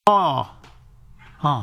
हाँ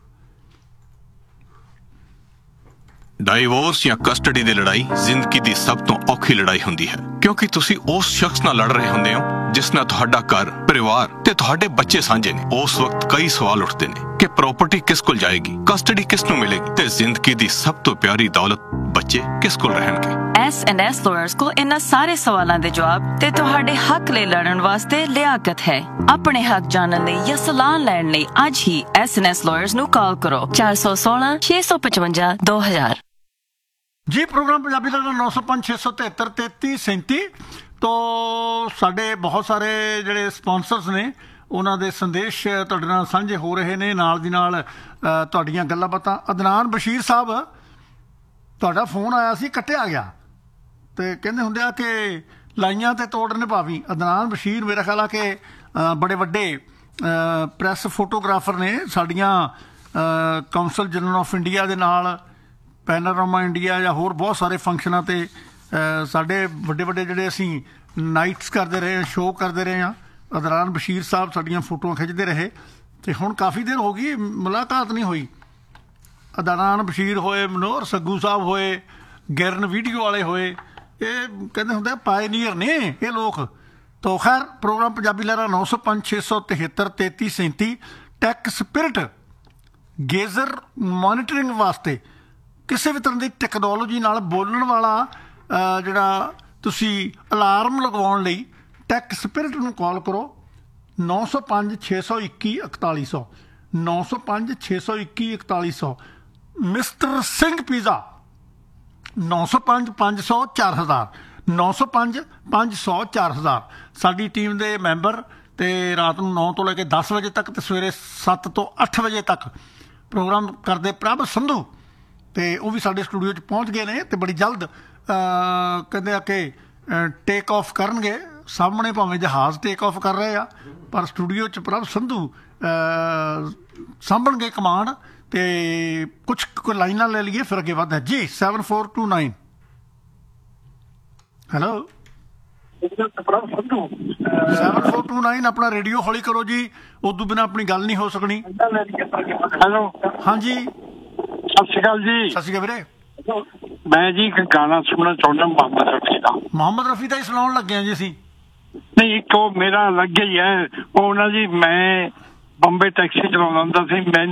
ਡਾਈਵੋਰਸ ਜਾਂ ਕਸਟਡੀ ਦੀ ਲੜਾਈ ਜ਼ਿੰਦਗੀ ਦੀ ਸਭ ਤੋਂ ਔਖੀ ਲੜਾਈ ਹੁੰਦੀ ਹੈ ਕਿਉਂਕਿ ਤੁਸੀਂ ਉਸ ਸ਼ਖਸ ਨਾਲ ਲੜ ਰਹੇ ਹੁੰਦੇ ਹੋ ਜਿਸ ਨਾਲ ਤੁਹਾਡਾ ਘਰ ਪਰਿਵਾਰ ਤੇ ਤੁਹਾਡੇ ਬੱਚੇ ਸਾਂਝੇ ਨੇ। ਉਸ ਵਕਤ ਕਈ ਸਵਾਲ ਉੱਠਦੇ ਨੇ ਕਿ ਪ੍ਰਾਪਰਟੀ ਕਿਸ ਕੋਲ ਜਾਏਗੀ, ਕਸਟਡੀ ਕਿਸ ਨੂੰ ਮਿਲੇਗੀ ਤੇ ਜ਼ਿੰਦਗੀ ਦੀ ਸਭ ਤੋਂ ਪਿਆਰੀ ਦੌਲਤ ਬੱਚੇ ਕਿਸ ਕੋਲ ਰਹਿਣਗੇ। S&S ਲਾਇਰਸ ਕੋਲ ਇਹਨਾਂ ਸਾਰੇ ਸਵਾਲਾਂ ਦੇ ਜਵਾਬ ਤੇ ਤੁਹਾਡੇ ਹੱਕ ਲਈ ਲੜਨ ਵਾਸਤੇ ਲਿਆਕਤ ਹੈ। ਆਪਣੇ ਹੱਕ ਜਾਣਨ ਲਈ ਜਾਂ ਸਲਾਹ ਲੈਣ ਲਈ ਅੱਜ ਹੀ S&S ਲਾਇਰਸ ਨੂੰ ਕਾਲ ਕਰੋ 416 655 2000। जी प्रोग्राम पंजाबी का 905 673 33 37 तो साढ़े बहुत सारे ਜਿਹੜੇ ਸਪਾਂਸਰਸ ਨੇ ਉਹਨਾਂ ਦੇ ਸੰਦੇਸ਼ ਤੁਹਾਡੇ ਨਾਲ ਸਾਂਝੇ ਹੋ ਰਹੇ ਨੇ। ਨਾਲ ਦੀ ਨਾਲ ਤੁਹਾਡੀਆਂ ਗੱਲਾਂ ਬਾਤਾਂ। ਅਦਨਾਨ ਬਸ਼ੀਰ ਸਾਹਿਬ ਤੁਹਾਡਾ ਫੋਨ ਆਇਆ ਸੀ, ਕੱਟਿਆ ਗਿਆ ਤੇ ਕਹਿੰਦੇ ਹੁੰਦੇ ਆ ਕਿ ਲਾਈਆਂ ਤੇ ਤੋੜ ਨਿਭਾਵੀ। ਅਦਨਾਨ ਬਸ਼ੀਰ ਮੇਰਾ ਖਿਆਲ ਆ ਕਿ ਬੜੇ ਵੱਡੇ ਪ੍ਰੈਸ ਫੋਟੋਗ੍ਰਾਫਰ ਨੇ। ਸਾਡੀਆਂ ਕਾਉਂਸਲ ਜਨਰਲ ਆਫ ਇੰਡੀਆ ਦੇ ਨਾਲ ਪੈਨਾਰਾਮਾ ਇੰਡੀਆ ਜਾਂ ਹੋਰ ਬਹੁਤ ਸਾਰੇ ਫੰਕਸ਼ਨਾਂ 'ਤੇ ਸਾਡੇ ਵੱਡੇ ਵੱਡੇ ਜਿਹੜੇ ਅਸੀਂ ਨਾਈਟਸ ਕਰਦੇ ਰਹੇ ਹਾਂ, ਸ਼ੋਅ ਕਰਦੇ ਰਹੇ ਹਾਂ। ਅਦਨਾਨ ਬਸ਼ੀਰ ਸਾਹਿਬ ਸਾਡੀਆਂ ਫੋਟੋਆਂ ਖਿੱਚਦੇ ਰਹੇ ਅਤੇ ਹੁਣ ਕਾਫੀ ਦੇਰ ਹੋ ਗਈ ਮੁਲਾਕਾਤ ਨਹੀਂ ਹੋਈ। ਅਦਨਾਨ ਬਸ਼ੀਰ ਹੋਏ, ਮਨੋਹਰ ਸੱਗੂ ਸਾਹਿਬ ਹੋਏ, ਗਿਰਨ ਵੀਡੀਓ ਵਾਲੇ ਹੋਏ, ਇਹ ਕਹਿੰਦੇ ਹੁੰਦੇ ਪਾਇਨੀਅਰ ਨੇ ਇਹ ਲੋਕ। ਤੋ ਖੈਰ ਪ੍ਰੋਗਰਾਮ ਪੰਜਾਬੀ ਲਹਿਰਾ 905 673 33 37 ਟੈਕ ਸਪਿਰਿਟ ਗੇਜ਼ਰ ਮੋਨੀਟਰਿੰਗ ਵਾਸਤੇ ਕਿਸੇ ਵੀ ਤਰ੍ਹਾਂ ਦੀ ਟੈਕਨੋਲੋਜੀ ਨਾਲ ਬੋਲਣ ਵਾਲਾ ਜਿਹੜਾ ਤੁਸੀਂ ਅਲਾਰਮ ਲਗਵਾਉਣ ਲਈ ਟੈਕ ਸਪਿਰਿਟ ਨੂੰ ਕਾਲ ਕਰੋ 905 621 4100 905 621 4100। Mister Singh pizza 905 500 4000 905 500 4000। ਸਾਡੀ ਟੀਮ ਦੇ ਮੈਂਬਰ ਅਤੇ ਰਾਤ ਨੂੰ 9 ਤੋਂ ਲੈ ਕੇ 10 ਵਜੇ ਤੱਕ ਅਤੇ ਸਵੇਰੇ 7 ਤੋਂ 8 ਵਜੇ ਤੱਕ ਪ੍ਰੋਗਰਾਮ ਕਰਦੇ ਪ੍ਰਭ ਸੰਧੂ ਅਤੇ ਉਹ ਵੀ ਸਾਡੇ ਸਟੂਡੀਓ 'ਚ ਪਹੁੰਚ ਗਏ ਨੇ ਅਤੇ ਬੜੀ ਜਲਦ ਕਹਿੰਦੇ ਆ ਕਿ ਟੇਕ ਆਫ ਕਰਨਗੇ। ਸਾਹਮਣੇ ਭਾਵੇਂ ਜਹਾਜ਼ ਟੇਕ ਆਫ ਕਰ ਰਹੇ ਆ ਪਰ ਸਟੂਡੀਓ 'ਚ ਪ੍ਰਭ ਸੰਧੂ ਸਾਂਭਣਗੇ ਕਮਾਂਡ। ਅਤੇ ਕੁਛ ਕੋਈ ਲਾਈਨਾਂ ਲੈ ਲਈਏ ਫਿਰ ਅੱਗੇ ਵੱਧਦਾ ਜੀ। 7429 ਹੈਲੋ 7429 ਆਪਣਾ ਰੇਡੀਓ ਹੌਲੀ ਕਰੋ ਜੀ, ਉਦੋਂ ਬਿਨਾਂ ਆਪਣੀ ਗੱਲ ਨਹੀਂ ਹੋ ਸਕਣੀ। ਹੈਲੋ ਹਾਂਜੀ ਸਤਿ ਸ਼੍ਰੀ ਅਕਾਲ ਜੀ। ਸਤਿ ਸ਼੍ਰੀ ਅਕਾਲ ਵੀਰੇ। ਮੈਂ ਜੀ ਇੱਕ ਗਾਣਾ ਸੁਣਨਾ ਚਾਹੁੰਦਾ ਮੁਹੰਮਦ ਰਫੀ ਦਾ। ਮੁਹੰਮਦ ਰਫੀ ਦਾ ਹੀ ਸੁਣਾਉਣ ਲੱਗੇ ਹਾਂ ਜੀ ਅਸੀਂ। ਨਹੀਂ ਇੱਕ ਉਹ ਮੇਰਾ ਲੱਗ ਹੀ ਹੈ ਉਹ ਨਾ ਜੀ, ਮੈਂ ਬੰਬੇ ਟੈਕਸੀ ਚਲਾਉਂਦਾ ਹੁੰਦਾ ਸੀ। ਮੈਂ